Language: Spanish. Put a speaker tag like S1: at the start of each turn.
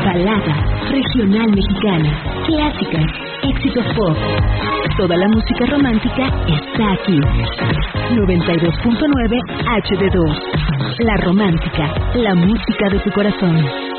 S1: balada, regional mexicana, clásicas, éxitos pop. Toda la música romántica está aquí. 92.9 HD2. La Romántica, la música de tu corazón.